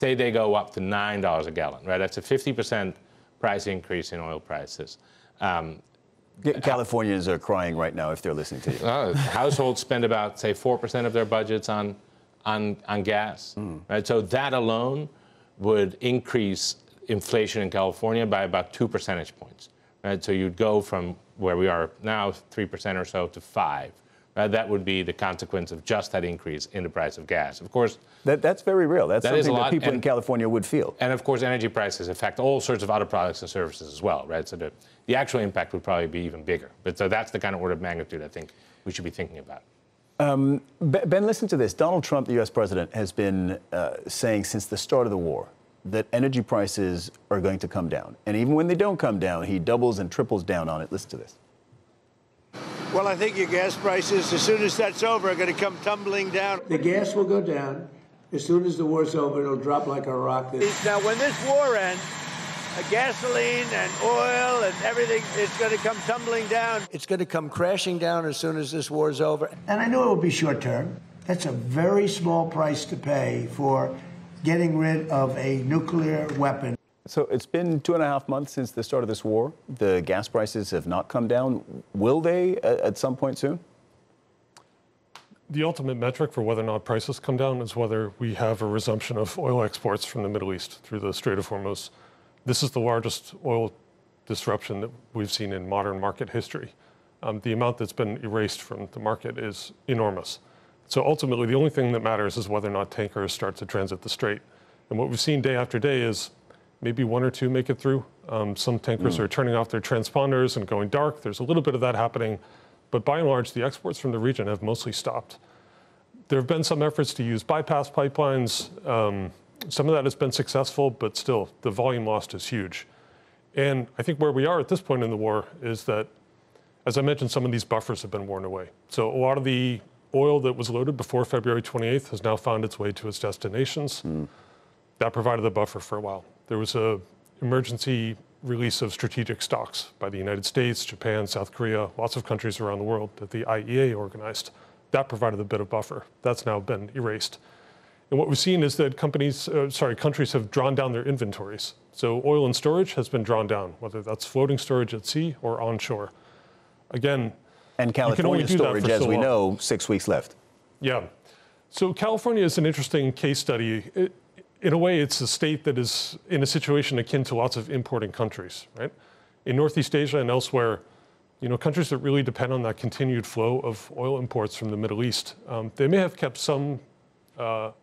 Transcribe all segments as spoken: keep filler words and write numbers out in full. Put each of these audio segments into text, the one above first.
say they go up to nine dollars a gallon, right? That's a fifty percent price increase in oil prices. Um, Californians are crying right now if they're listening to you. Uh, households spend about, say, four percent of their budgets on, on, on gas, mm. right? So that alone would increase inflation in California by about two percentage points, right? So you'd go from where we are now, three percent or so, to five. Right? That would be the consequence of just that increase in the price of gas. Of course, that, that's very real. That's that something that people and, in California would feel. And of course, energy prices affect all sorts of other products and services as well, right? So the, the actual impact would probably be even bigger. But so that's the kind of order of magnitude I think we should be thinking about. Um, Ben, listen to this. Donald Trump, the U S president, has been uh, saying since the start of the war that energy prices are going to come down. And even when they don't come down, he doubles and triples down on it. Listen to this. Well, I think your gas prices, as soon as that's over, are going to come tumbling down. The gas will go down. As soon as the war's over, it'll drop like a rock. Now, when this war ends, gasoline and oil and everything is going to come tumbling down. It's going to come crashing down as soon as this war's over. And I know it will be short term. That's a very small price to pay for getting rid of a nuclear weapon. So it's been two and a half months since the start of this war. The gas prices have not come down. Will they at some point soon? The ultimate metric for whether or not prices come down is whether we have a resumption of oil exports from the Middle East through the Strait of Hormuz. This is the largest oil disruption that we've seen in modern market history. Um, the amount that's been erased from the market is enormous. So ultimately, the only thing that matters is whether or not tankers start to transit the strait. And what we've seen day after day is maybe one or two make it through. Um, some tankers mm. are turning off their transponders and going dark. There's a little bit of that happening. But by and large, the exports from the region have mostly stopped. There have been some efforts to use bypass pipelines. Um, some of that has been successful, but still, the volume lost is huge. And I think where we are at this point in the war is that, as I mentioned, some of these buffers have been worn away. So a lot of the oil that was loaded before February twenty-eighth has now found its way to its destinations. Mm. That provided the buffer for a while. There was a emergency release of strategic stocks by the United States, Japan, South Korea, lots of countries around the world that the I E A organized. That provided a bit of buffer. That's now been erased. And what we've seen is that companies, uh, sorry, countries have drawn down their inventories. So oil and storage has been drawn down, whether that's floating storage at sea or onshore. Again, and California storage, as we know, six weeks left. Yeah. So California is an interesting case study. It, In a way, it's a state that is in a situation akin to lots of importing countries, right? In Northeast Asia and elsewhere, you know, countries that really depend on that continued flow of oil imports from the Middle East, um, they may have kept some, uh,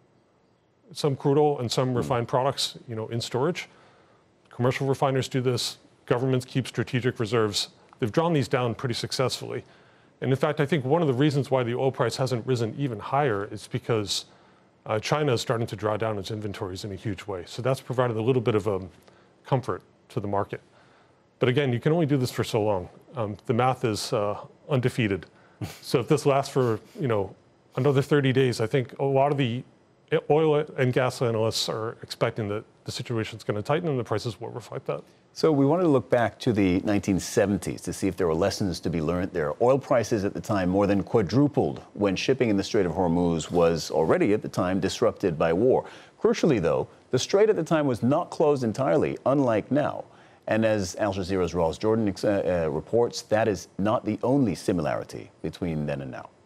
some crude oil and some refined products, you know, in storage. Commercial refiners do this. Governments keep strategic reserves. They've drawn these down pretty successfully. And in fact, I think one of the reasons why the oil price hasn't risen even higher is because Uh, China is starting to draw down its inventories in a huge way. So that's provided a little bit of um, comfort to the market. But again, you can only do this for so long. Um, the math is uh, undefeated. So if this lasts for, you know, another thirty days, I think a lot of the oil and gas analysts are expecting that the situation is going to tighten and the prices will reflect that. So we wanted to look back to the nineteen seventies to see if there were lessons to be learned there. Oil prices at the time more than quadrupled when shipping in the Strait of Hormuz was already at the time disrupted by war. Crucially, though, the strait at the time was not closed entirely, unlike now. And as Al Jazeera's Ross Jordan uh, uh, reports, that is not the only similarity between then and now.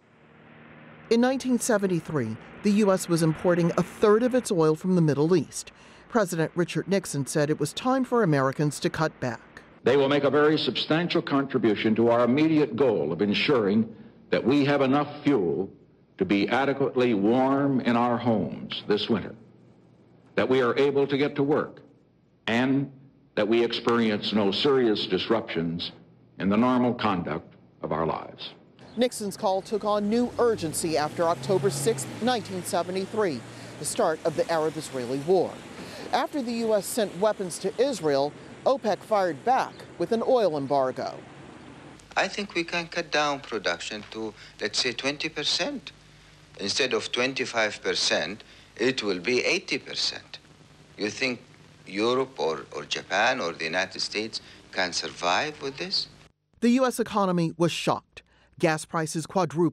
In nineteen seventy-three, the U S was importing a third of its oil from the Middle East. President Richard Nixon said it was time for Americans to cut back. They will make a very substantial contribution to our immediate goal of ensuring that we have enough fuel to be adequately warm in our homes this winter, that we are able to get to work, and that we experience no serious disruptions in the normal conduct of our lives. Nixon's call took on new urgency after October sixth, nineteen seventy-three, the start of the Arab-Israeli war. After the U S sent weapons to Israel, OPEC fired back with an oil embargo. I think we can cut down production to, let's say, twenty percent. Instead of twenty-five percent, it will be eighty percent. You think Europe or, or Japan or the United States can survive with this? The U S economy was shocked. Gas prices quadrupled.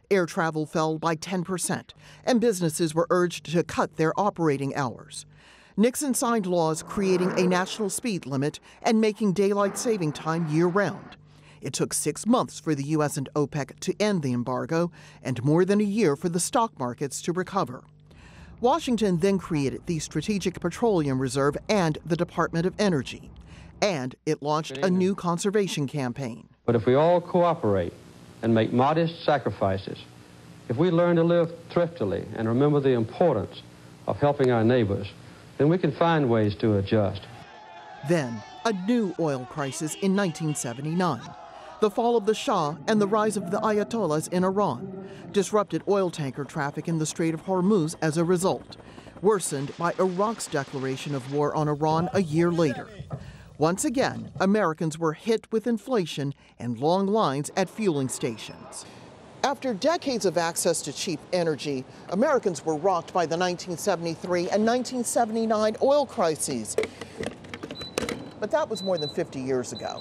Air travel fell by ten percent, and businesses were urged to cut their operating hours. Nixon signed laws creating a national speed limit and making daylight saving time year-round. It took six months for the U S and OPEC to end the embargo and more than a year for the stock markets to recover. Washington then created the Strategic Petroleum Reserve and the Department of Energy, and it launched a new conservation campaign. But if we all cooperate and make modest sacrifices, if we learn to live thriftily and remember the importance of helping our neighbors, then we can find ways to adjust. Then, a new oil crisis in nineteen seventy-nine. The fall of the Shah and the rise of the Ayatollahs in Iran disrupted oil tanker traffic in the Strait of Hormuz as a result, worsened by Iraq's declaration of war on Iran a year later. Once again, Americans were hit with inflation and long lines at fueling stations. After decades of access to cheap energy, Americans were rocked by the nineteen seventy-three and nineteen seventy-nine oil crises. But that was more than fifty years ago.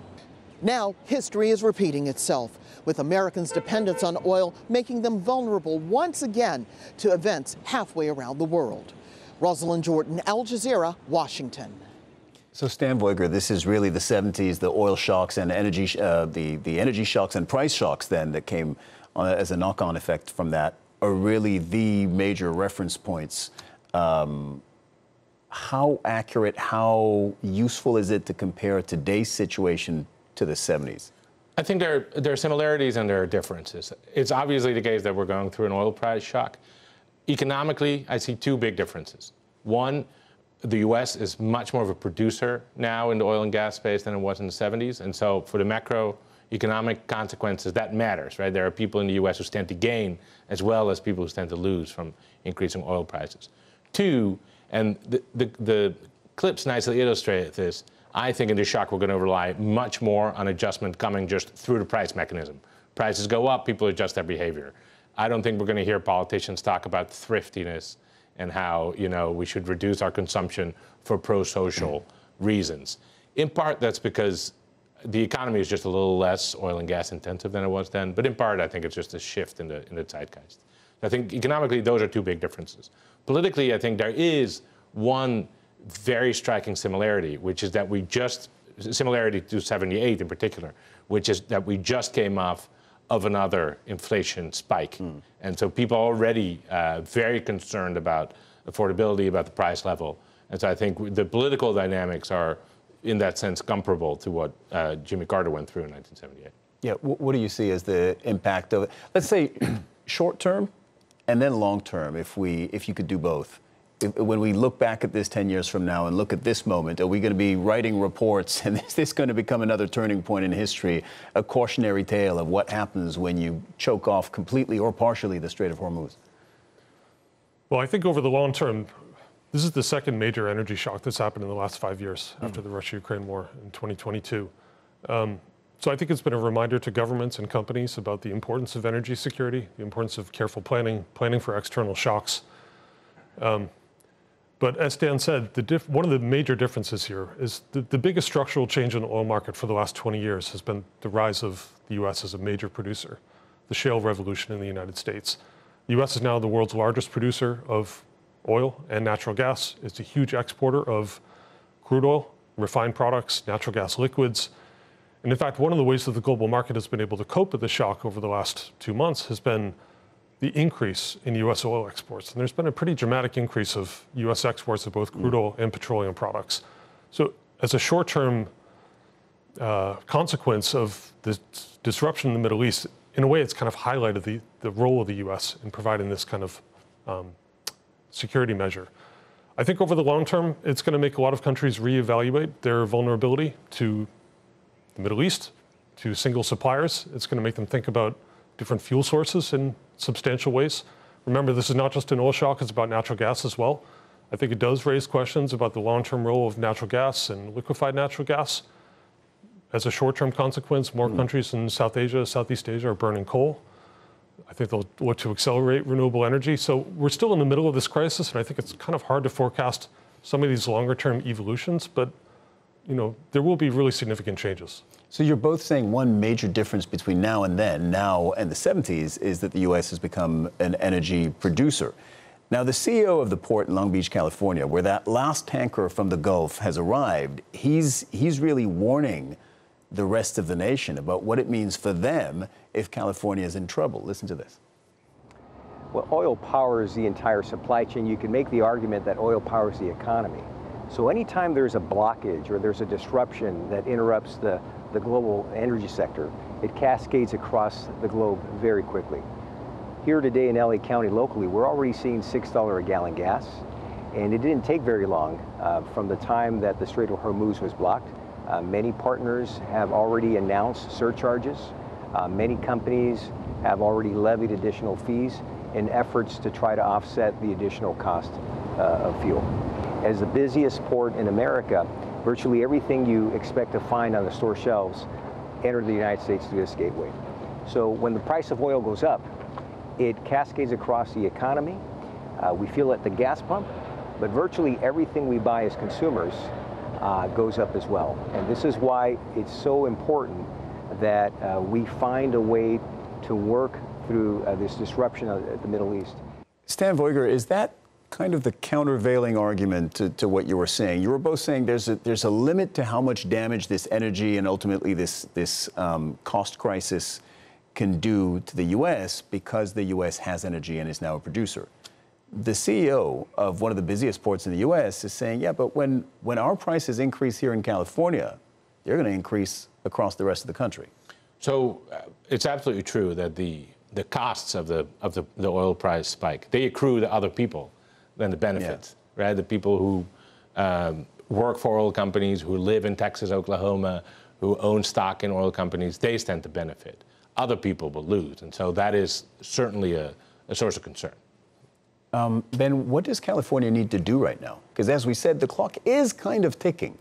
Now, history is repeating itself, with Americans' dependence on oil making them vulnerable once again to events halfway around the world. Rosalind Jordan, Al Jazeera, Washington. So, Stan Voiger, this is really the seventies, the oil shocks and energy, uh, the, the energy shocks and price shocks then that came uh, as a knock-on effect from that are really the major reference points. Um, how accurate, how useful is it to compare today's situation to the seventies? I think there, there are similarities and there are differences. It's obviously the case that we're going through an oil price shock. Economically, I see two big differences. One, the U S is much more of a producer now in the oil and gas space than it was in the seventies. And so for the macroeconomic consequences, that matters, right? There are people in the U S who stand to gain as well as people who stand to lose from increasing oil prices. Two, and the, the, the clips nicely illustrate this, I think in this shock we're going to rely much more on adjustment coming just through the price mechanism. Prices go up, people adjust their behavior. I don't think we're going to hear politicians talk about thriftiness and how, you know, we should reduce our consumption for pro-social reasons. In part, that's because the economy is just a little less oil and gas intensive than it was then. But in part, I think it's just a shift in the in the zeitgeist. I think economically, those are two big differences. Politically, I think there is one very striking similarity, which is that we just, similarity to seventy-eight in particular, which is that we just came off of another inflation spike. Mm. And so people are already uh, very concerned about affordability, about the price level. And so I think the political dynamics are, in that sense, comparable to what uh, Jimmy Carter went through in nineteen seventy-eight. Yeah, what do you see as the impact of it? Let's say short term and then long term, if we, if you could do both. If, when we look back at this ten years from now and look at this moment, are we going to be writing reports, and is this going to become another turning point in history, a cautionary tale of what happens when you choke off completely or partially the Strait of Hormuz? Well, I think over the long term, this is the second major energy shock that's happened in the last five years mm. after the Russia-Ukraine war in twenty twenty-two. Um, so I think it's been a reminder to governments and companies about the importance of energy security, the importance of careful planning, planning for external shocks. Um, But as Dan said, the diff one of the major differences here is the, the biggest structural change in the oil market for the last twenty years has been the rise of the U S as a major producer, the shale revolution in the United States. The U S is now the world's largest producer of oil and natural gas. It's a huge exporter of crude oil, refined products, natural gas liquids. And in fact, one of the ways that the global market has been able to cope with the shock over the last two months has been the increase in U S oil exports. And there's been a pretty dramatic increase of U S exports of both crude oil and petroleum products. So as a short-term uh, consequence of this disruption in the Middle East, in a way it's kind of highlighted the, the role of the U S in providing this kind of um, security measure. I think over the long term, it's going to make a lot of countries reevaluate their vulnerability to the Middle East, to single suppliers. It's going to make them think about different fuel sources in substantial ways. Remember, this is not just an oil shock, it's about natural gas as well. I think it does raise questions about the long-term role of natural gas and liquefied natural gas. As a short-term consequence, more mm. countries in South Asia, Southeast Asia are burning coal. I think they'll look to accelerate renewable energy. So we're still in the middle of this crisis, and I think it's kind of hard to forecast some of these longer-term evolutions, but you know, there will be really significant changes. So you're both saying one major difference between now and then, now and the seventies, is that the U S has become an energy producer. Now, the C E O of the port in Long Beach, California, where that last tanker from the Gulf has arrived, he's, he's really warning the rest of the nation about what it means for them if California is in trouble. Listen to this. Well, oil powers the entire supply chain. You can make the argument that oil powers the economy. So anytime there's a blockage or there's a disruption that interrupts the, the global energy sector, it cascades across the globe very quickly. Here today in L A County locally, we're already seeing six dollars a gallon gas, and it didn't take very long uh, from the time that the Strait of Hormuz was blocked. Uh, many partners have already announced surcharges. Uh, many companies have already levied additional fees in efforts to try to offset the additional cost uh, of fuel. As the busiest port in America, virtually everything you expect to find on the store shelves entered the United States through this gateway. So when the price of oil goes up, it cascades across the economy. Uh, we feel it at the gas pump, but virtually everything we buy as consumers uh, goes up as well. And this is why it's so important that uh, we find a way to work through uh, this disruption of the Middle East. Stan Veuger, is that kind of the countervailing argument to, to what you were saying? You were both saying there's a, there's a limit to how much damage this energy and ultimately this, this um, cost crisis can do to the U S because the U S has energy and is now a producer. The C E O of one of the busiest ports in the U S is saying, yeah, but when, when our prices increase here in California, they're going to increase across the rest of the country. So uh, it's absolutely true that the, the costs of, the, of the, the oil price spike, they accrue to other people than the benefits, yeah. right? The people who um, work for oil companies, who live in Texas, Oklahoma, who own stock in oil companies, they stand to benefit. Other people will lose. And so that is certainly a, a source of concern. Um, Ben, what does California need to do right now? Because as we said, the clock is kind of ticking.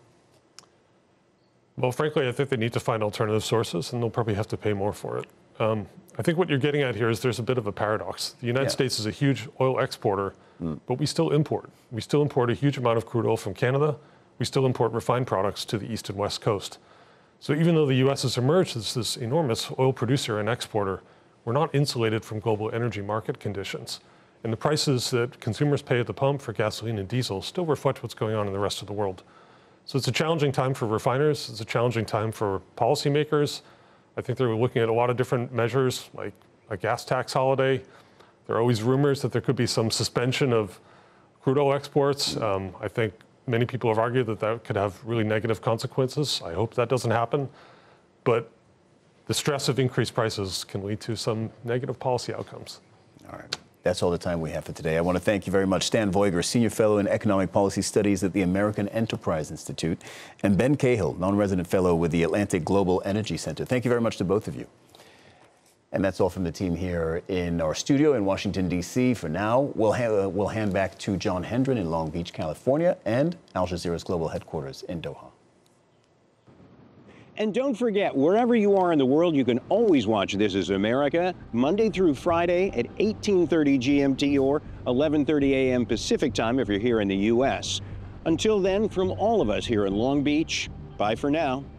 Well, frankly, I think they need to find alternative sources, and they'll probably have to pay more for it. Um, I think what you're getting at here is there's a bit of a paradox. The United yeah. States is a huge oil exporter, mm. but we still import. We still import a huge amount of crude oil from Canada. We still import refined products to the east and west coast. So even though the U S has emerged as this enormous oil producer and exporter, we're not insulated from global energy market conditions. And the prices that consumers pay at the pump for gasoline and diesel still reflect what's going on in the rest of the world. So it's a challenging time for refiners. It's a challenging time for policymakers. I think they're looking at a lot of different measures, like a gas tax holiday. There are always rumors that there could be some suspension of crude oil exports. Um, I think many people have argued that that could have really negative consequences. I hope that doesn't happen. But the stress of increased prices can lead to some negative policy outcomes. All right. That's all the time we have for today. I want to thank you very much, Stan Veuger, Senior Fellow in Economic Policy Studies at the American Enterprise Institute, and Ben Cahill, Non-Resident Fellow with the Atlantic Global Energy Center. Thank you very much to both of you. And that's all from the team here in our studio in Washington, D C For now, we'll, ha we'll hand back to John Hendren in Long Beach, California, and Al Jazeera's global headquarters in Doha. And don't forget, wherever you are in the world, you can always watch This Is America, Monday through Friday at eighteen thirty G M T or eleven thirty A M Pacific time if you're here in the U S Until then, from all of us here in Long Beach, bye for now.